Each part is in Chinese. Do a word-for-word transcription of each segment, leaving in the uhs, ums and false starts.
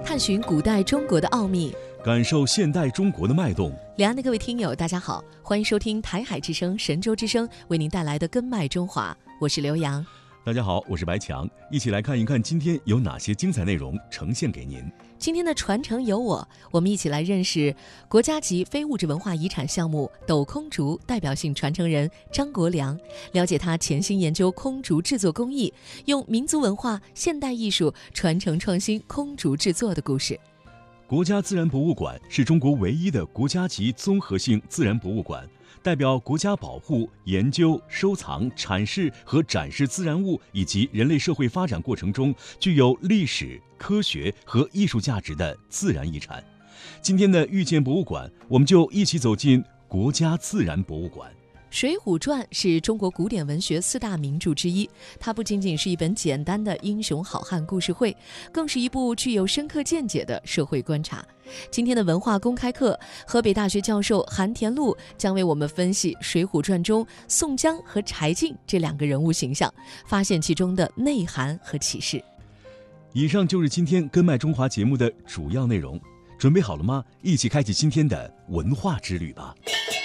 探寻古代中国的奥秘， 感受现代中国的脉动。 两岸的各位听友，大家好，欢迎收听台海之声、神州之声为您带来的《根脉中华》，我是刘洋。 大家好，我是白强，一起来看一看今天有哪些精彩内容呈现给您。 今天的传承有我，我们一起来认识国家级非物质文化遗产项目斗空竹代表性传承人张国良，了解他潜心研究空竹制作工艺，用民族文化、现代艺术传承创新空竹制作的故事。 国家自然博物馆是中国唯一的国家级综合性自然博物馆，代表国家保护、研究、收藏、阐释和展示自然物以及人类社会发展过程中具有历史、科学和艺术价值的自然遗产。今天的遇见博物馆，我们就一起走进国家自然博物馆。 《水浒传》是中国古典文学四大名著之一，它不仅仅是一本简单的英雄好汉故事会，更是一部具有深刻见解的社会观察。今天的文化公开课，河北大学教授韩田禄将为我们分析《水浒传》中宋江和柴进这两个人物形象，发现其中的内涵和启示。 以上就是今天根脉中华节目的主要内容，准备好了吗？一起开启今天的文化之旅吧。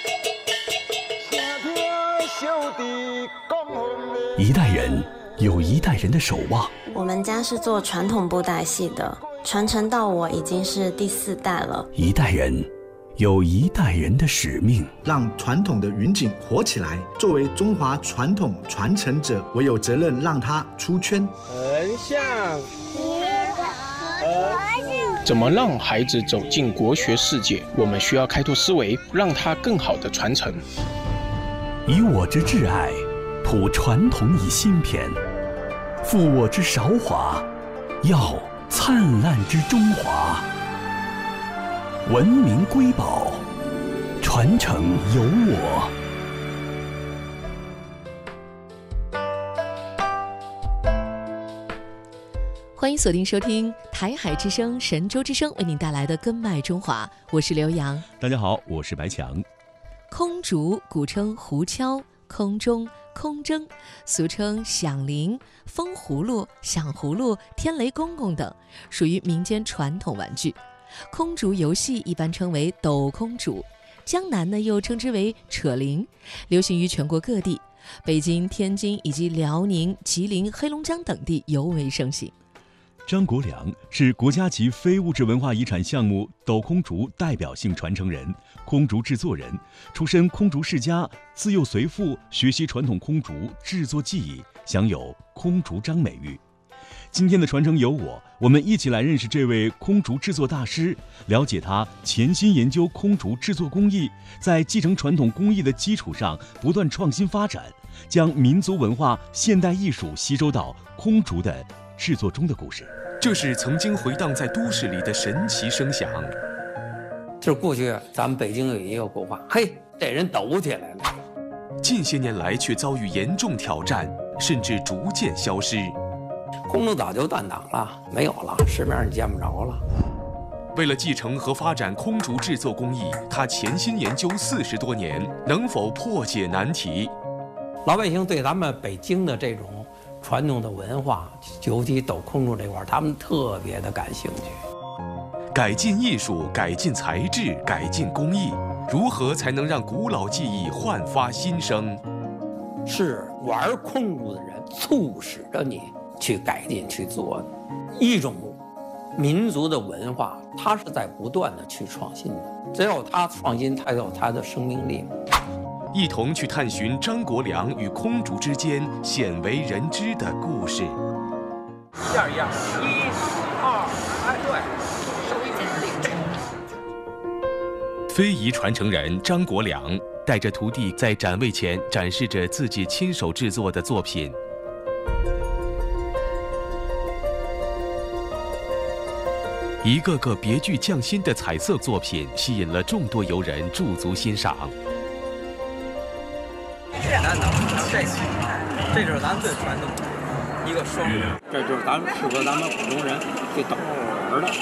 一代人有一代人的守望。 我们家是做传统布袋戏的，传承到我已经是第四代了。 一代人有一代人的使命， 让传统的云锦活起来。作为中华传统传承者，我有责任让它出圈。 横向怎么让孩子走进国学世界？我们需要开拓思维，让他更好的传承。 以我之挚爱，谱传统以新篇；负我之韶华，耀灿烂之中华。文明瑰宝，传承有我。 欢迎锁定收听台海之声、神州之声为您带来的《根脉中华》，我是刘洋。 大家好，我是白强。 空竹古称胡敲、空钟、空筝，俗称响铃、风葫芦、响葫芦、天雷公公等，属于民间传统玩具。空竹游戏一般称为斗空竹，江南呢又称之为扯铃，流行于全国各地，北京、天津以及辽宁、吉林、黑龙江等地尤为盛行。 张国良是国家级非物质文化遗产项目斗空竹代表性传承人、空竹制作人，出身空竹世家，自幼随父学习传统空竹制作技艺，享有空竹章美誉。今天的传承有我，我们一起来认识这位空竹制作大师，了解他潜心研究空竹制作工艺，在继承传统工艺的基础上不断创新发展，将民族文化、现代艺术吸收到空竹的制作中的故事。 这是曾经回荡在都市里的神奇声响。 就是过去咱们北京有一个古话，嘿，这人抖起来了。 近些年来却遭遇严重挑战，甚至逐渐消失。 空竹早就断档了，没有了，市面上见不着了。 为了继承和发展空竹制作工艺，他潜心研究四十多年，能否破解难题？ 老百姓对咱们北京的这种传统的文化，尤其斗空竹这块，他们特别的感兴趣。 改进艺术，改进材质，改进工艺，如何才能让古老技艺焕发新生？ 是玩空竹的人促使着你去改进去做的。一种民族的文化，它是在不断的去创新的，只有它创新，才有它的生命力。 一同去探寻张国良与空竹之间鲜为人知的故事。 一样一样，一、二，哎，对，收一点力。 非遗传承人张国良带着徒弟在展位前展示着自己亲手制作的作品。一个个别具匠心的彩色作品吸引了众多游人驻足欣赏。 简单的，这个，这就是咱最传统的一个双语，这就是咱们适合咱们普通人去懂玩的。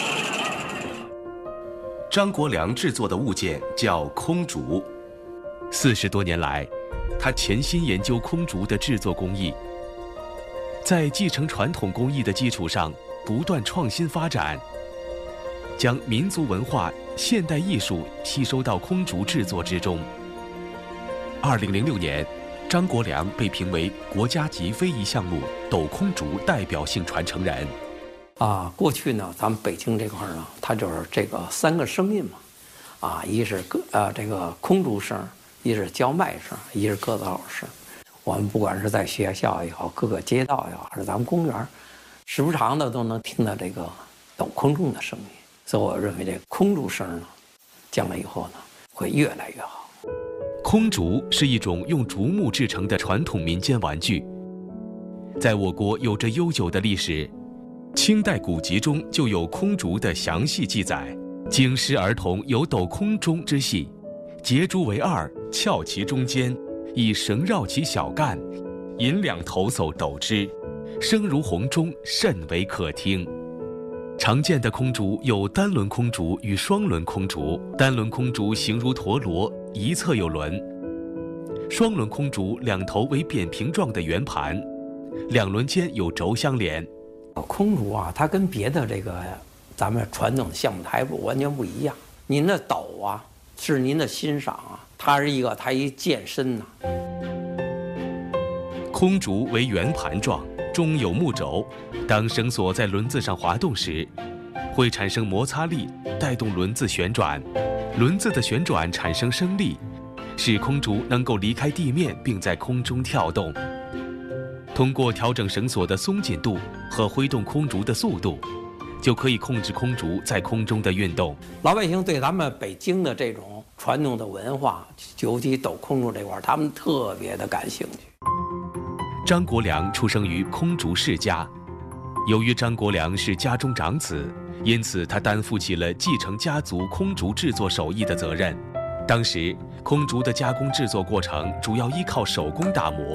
张国良制作的物件叫空竹，四十多年来，他潜心研究空竹的制作工艺，在继承传统工艺的基础上不断创新发展， 将民族文化、现代艺术吸收到空竹制作之中。二零零六年，张国良被评为国家级非遗项目斗空竹代表性传承人。 啊，过去呢，咱们北京这块呢，它就是这个三个声音嘛，啊，一是鸽呃这个空竹声，一是叫卖声，一是鸽子吼声。我们不管是在学校也好，各个街道也好，还是咱们公园，时不常的都能听到这个抖空中的声音。所以我认为这空竹声呢，将来以后呢，会越来越好。 空竹是一种用竹木制成的传统民间玩具，在我国有着悠久的历史。清代古籍中就有空竹的详细记载，经师儿童有抖空中之戏，结竹为二，翘其中间，以绳绕其小干，引两头叟抖之，声如洪钟，甚为可听。常见的空竹有单轮空竹与双轮空竹，单轮空竹形如陀螺，一侧有轮；双轮空竹两头为扁平状的圆盘，两轮间有轴相连。 空竹啊，它跟别的这个咱们传统的项目还不完全不一样。您的抖啊，是您的欣赏啊，它是一个它一健身呐、啊。 空竹为圆盘状，中有木轴，当绳索在轮子上滑动时，会产生摩擦力，带动轮子旋转。轮子的旋转产生升力，使空竹能够离开地面，并在空中跳动。通过调整绳索的松紧度和挥动空竹的速度，就可以控制空竹在空中的运动。 老百姓对咱们北京的这种传统的文化，尤其抖空竹这块，他们特别的感兴趣。 张国良出生于空竹世家，由于张国良是家中长子，因此他担负起了继承家族空竹制作手艺的责任。当时，空竹的加工制作过程主要依靠手工打磨。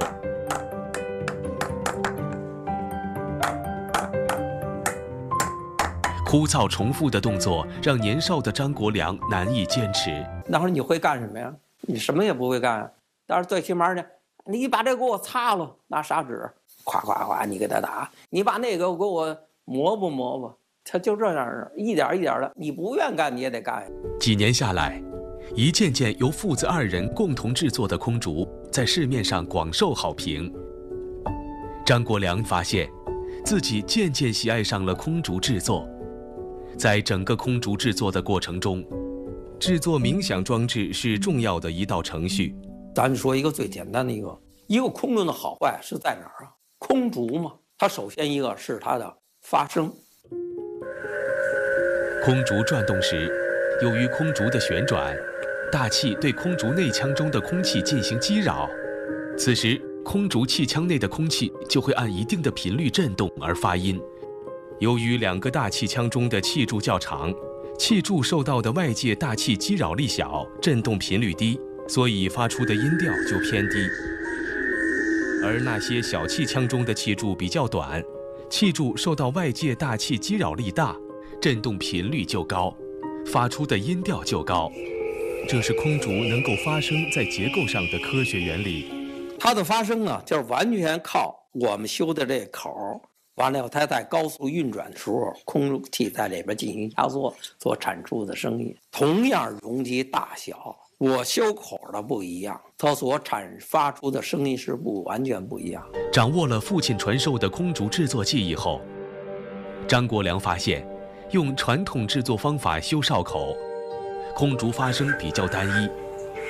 枯燥重复的动作让年少的张国良难以坚持。 那会儿你会干什么呀？你什么也不会干，但是最起码呢，你把这给我擦了，拿砂纸，咵咵咵，你给他打。你把那个给我磨不磨吧？他就这样，一点一点的，你不愿干你也得干。 几年下来，一件件由父子二人共同制作的空竹，在市面上广受好评。张国良发现，自己渐渐喜爱上了空竹制作。在整个空竹制作的过程中，制作冥想装置是重要的一道程序。 咱说一个最简单的一个，一个空中的好坏是在哪儿啊？空竹嘛，它首先一个是它的发声。 空竹转动时，由于空竹的旋转，大气对空竹内腔中的空气进行击扰，此时空竹气腔内的空气就会按一定的频率振动而发音。由于两个大气腔中的气柱较长，气柱受到的外界大气击扰力小，振动频率低，所以发出的音调就偏低。而那些小气腔中的气柱比较短，气柱受到外界大气击扰力大，振动频率就高，发出的音调就高。这是空竹能够发声在结构上的科学原理。 它的发声呢，就是完全靠我们修的这口。完了以后，它在高速运转的时候，空气在里边进行压缩，所产出的声音，同样容积大小，我修口的不一样，它所产发出的声音是不完全不一样。 掌握了父亲传授的空竹制作技艺后，张国良发现，用传统制作方法修哨口，空竹发声比较单一。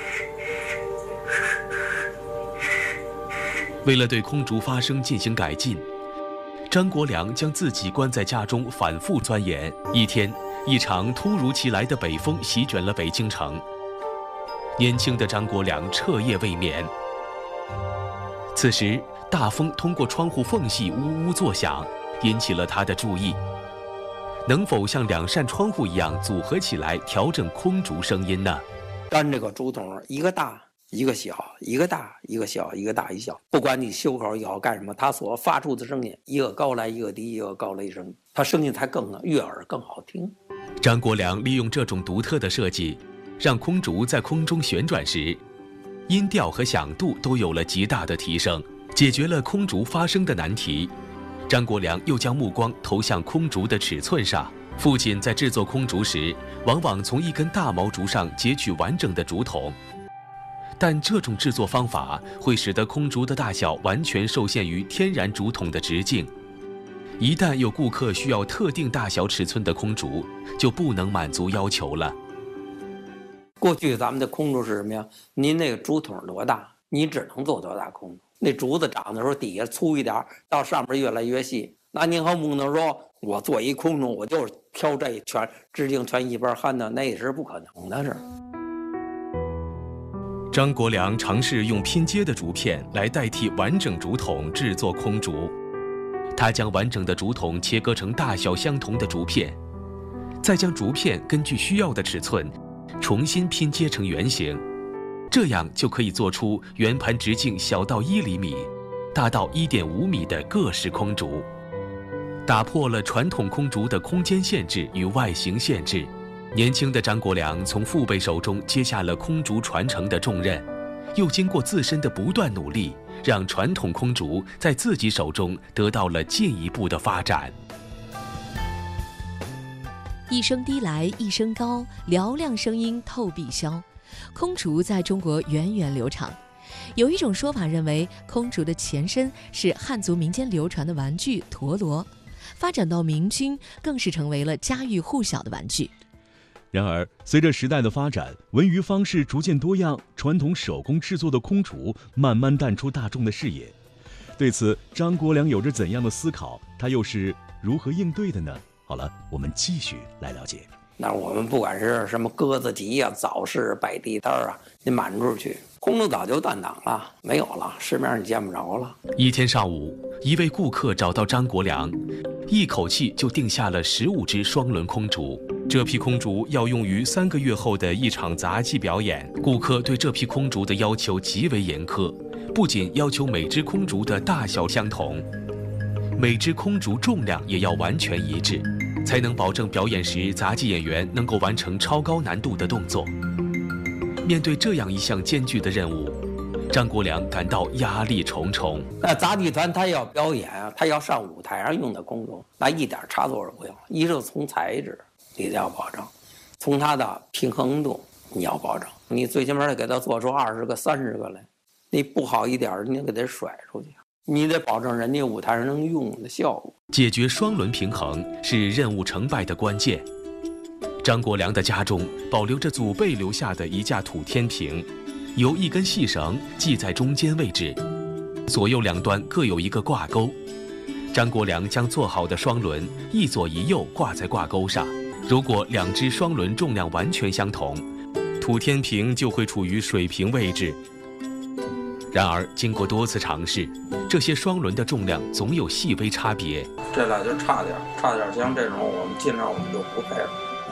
为了对空竹发声进行改进，张国良将自己关在家中反复钻研。一天，一场突如其来的北风席卷了北京城，年轻的张国良彻夜未眠。此时，大风通过窗户缝隙呜呜作响，引起了他的注意。能否像两扇窗户一样组合起来调整空竹声音呢？ 干这个竹筒，一个大一个小，一个大一个小，一个大一小，不管你修口也好干什么，它所发出的声音，一个高来一个低，一个高来一声，它声音才更悦耳更好听。 张国良利用这种独特的设计，让空竹在空中旋转时，音调和响度都有了极大的提升，解决了空竹发声的难题。张国良又将目光投向空竹的尺寸上， 父亲在制作空竹时，往往从一根大毛竹上截取完整的竹筒，但这种制作方法会使得空竹的大小完全受限于天然竹筒的直径。一旦有顾客需要特定大小尺寸的空竹，就不能满足要求了。 过去咱们的空竹是什么呀？您那个竹筒多大，你只能做多大空竹。那竹子长的时候底下粗一点，到上面越来越细。那您好不能说我做一空竹，我就是挑这全直径全一边焊的，那也是不可能的事。 张国良尝试用拼接的竹片来代替完整竹筒制作空竹。他将完整的竹筒切割成大小相同的竹片，再将竹片根据需要的尺寸重新拼接成圆形，这样就可以做出圆盘直径小到一厘米、大到一点五米的各式空竹，打破了传统空竹的空间限制与外形限制。年轻的张国良从父辈手中接下了空竹传承的重任，又经过自身的不断努力，让传统空竹在自己手中得到了进一步的发展。 一声低来一声高，嘹亮声音透碧霄。空竹在中国源远流长。有一种说法认为，空竹的前身是汉族民间流传的玩具陀螺，发展到明军更是成为了家喻户晓的玩具。 然而，随着时代的发展，文娱方式逐渐多样，传统手工制作的空竹慢慢淡出大众的视野。对此，张国良有着怎样的思考？他又是如何应对的呢？好了，我们继续来了解。 那我们不管是什么鸽子集啊、早市、摆地摊啊，你满处去，空竹早就断档了，没有了，市面上你见不着了。 一天上午，一位顾客找到张国良，一口气就定下了十五只双轮空竹。这批空竹要用于三个月后的一场杂技表演。顾客对这批空竹的要求极为严苛，不仅要求每只空竹的大小相同，每只空竹重量也要完全一致，才能保证表演时杂技演员能够完成超高难度的动作。面对这样一项艰巨的任务，张国良感到压力重重。 那杂技团他要表演啊，他要上舞台上用的空竹，那一点差错都不要。一是从材质你得要保证，从它的平衡度你要保证，你最起码得给它做出二十个、三十个来。你不好一点，你给它甩出去，你得保证人家舞台上能用的效果。 解决双轮平衡是任务成败的关键。张国良的家中保留着祖辈留下的一架土天平，由一根细绳系在中间位置，左右两端各有一个挂钩。张国良将做好的双轮一左一右挂在挂钩上，如果两只双轮重量完全相同，土天平就会处于水平位置。然而，经过多次尝试，这些双轮的重量总有细微差别。 这俩就差点，差点，像这种我们尽量我们就不配了。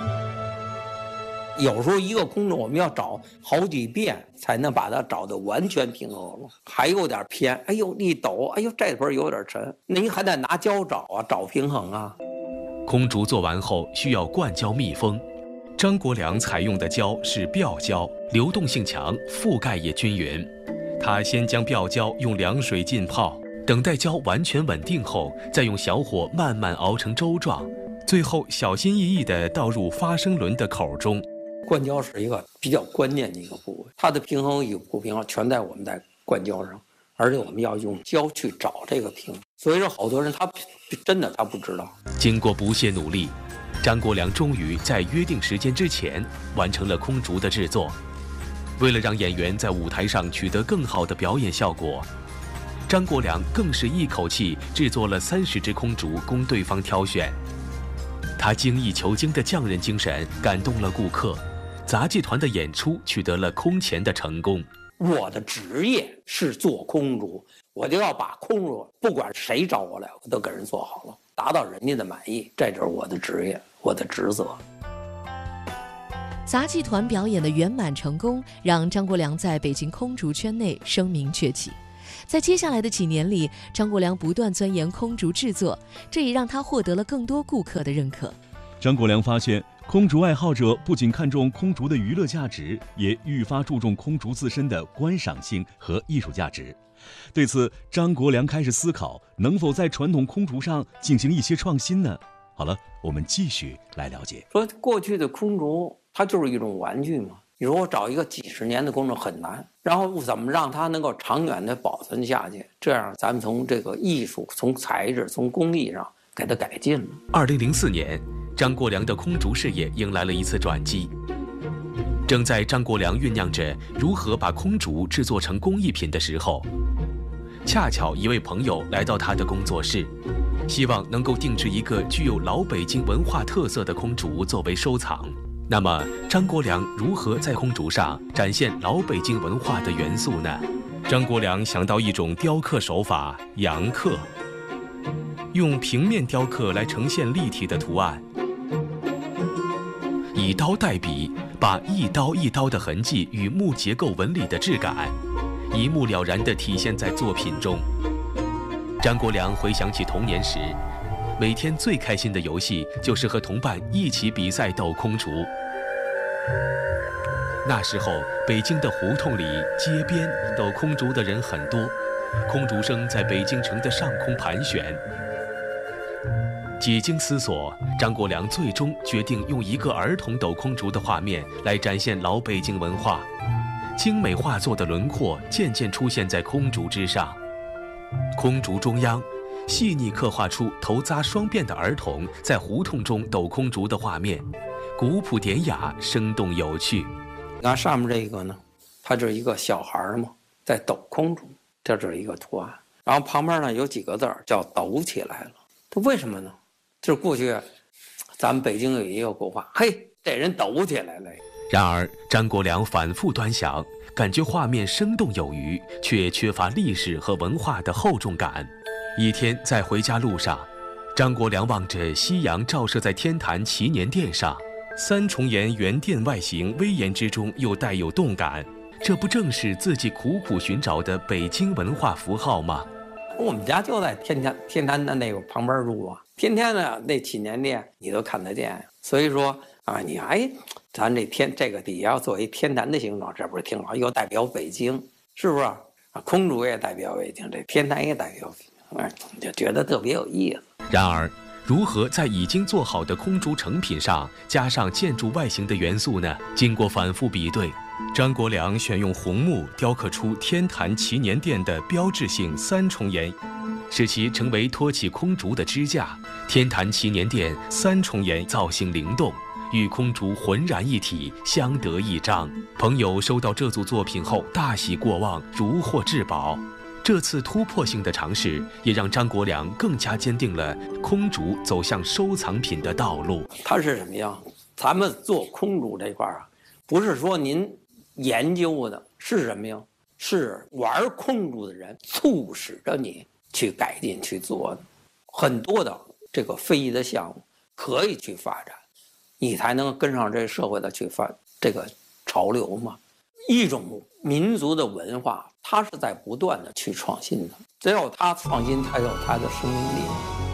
有时候一个空竹我们要找好几遍才能把它找得完全平衡了，还有点偏，哎呦一抖，哎呦这边有点沉，您还得拿胶找啊，找平衡啊。 空竹做完后需要灌胶密封，张国良采用的胶是铀胶，流动性强，覆盖也均匀。他先将铀胶用凉水浸泡，等待胶完全稳定后，再用小火慢慢熬成粥状，最后小心翼翼地倒入发声轮的口中。 灌胶是一个比较关键的一个部位，它的平衡与不平衡全在我们在灌胶上，而且我们要用胶去找这个平衡。所以说，好多人他真的他不知道。 经过不懈努力，张国良终于在约定时间之前完成了空竹的制作。为了让演员在舞台上取得更好的表演效果，张国良更是一口气制作了三十只空竹供对方挑选。他精益求精的匠人精神感动了顾客，杂技团的演出取得了空前的成功。 我的职业是做空竹，我就要把空竹不管谁找我来，我都给人做好了，达到人家的满意，这就是我的职业，我的职责。 杂技团表演的圆满成功，让张国良在北京空竹圈内声名鹊起。在接下来的几年里，张国良不断钻研空竹制作，这也让他获得了更多顾客的认可。 张国良发现，空竹爱好者不仅看重空竹的娱乐价值，也愈发注重空竹自身的观赏性和艺术价值。对此，张国良开始思考，能否在传统空竹上进行一些创新呢？ 好了，我们继续来了解。 说过去的空竹，它就是一种玩具嘛。你说我找一个几十年的工程很难，然后怎么让它能够长远的保存下去？这样咱们从这个艺术、从材质、从工艺上给它改进了。 二零零四年，张国良的空竹事业迎来了一次转机。正在张国良酝酿着如何把空竹制作成工艺品的时候，恰巧一位朋友来到他的工作室，希望能够定制一个具有老北京文化特色的空竹作为收藏。那么，张国良如何在空竹上展现老北京文化的元素呢？张国良想到一种雕刻手法——阳刻，用平面雕刻来呈现立体的图案，以刀代笔，把一刀一刀的痕迹与木结构纹理的质感，一目了然地体现在作品中。张国良回想起童年时，每天最开心的游戏就是和同伴一起比赛斗空竹。那时候，北京的胡同里、街边斗空竹的人很多，空竹声在北京城的上空盘旋。几经思索，张国良最终决定用一个儿童斗空竹的画面来展现老北京文化。精美画作的轮廓渐渐出现在空竹之上，空竹中央，细腻刻画出头扎双辫的儿童在胡同中斗空竹的画面，古朴典雅，生动有趣。 你看上面这个呢，它就是一个小孩嘛，在抖空竹，这就是一个图案。然后旁边呢有几个字儿叫“抖起来了”，这为什么呢？就是过去咱们北京有一个古话，嘿，这人抖起来了。 然而，张国良反复端详，感觉画面生动有余，却缺乏历史和文化的厚重感。一天在回家路上，张国良望着夕阳照射在天坛祈年殿上，三重檐圆殿外形威严之中又带有动感，这不正是自己苦苦寻找的北京文化符号吗？ 我们家就在天坛天坛的那个旁边住啊，天天呢那祈年殿你都看得见，所以说啊，你哎，咱这天这个底下要做一天坛的形状，这不是挺好？又代表北京，是不是？啊，空竹也代表北京，这天坛也代表北京，哎，就觉得特别有意思。 然而，如何在已经做好的空竹成品上加上建筑外形的元素呢？经过反复比对，张国良选用红木雕刻出天坛祈年殿的标志性三重檐，使其成为托起空竹的支架。天坛祈年殿三重檐造型灵动，与空竹浑然一体，相得益彰。朋友收到这组作品后大喜过望，如获至宝。这次突破性的尝试，也让张国良更加坚定了空竹走向收藏品的道路。 它是什么样？咱们做空竹这块啊，不是说您研究的，是什么呀？是玩空竹的人促使着你去改进去做的。很多的这个非遗的项目可以去发展，你才能跟上这个社会的去发这个潮流嘛。一种民族的文化，它是在不断的去创新的，只有它创新，才有它的生命力。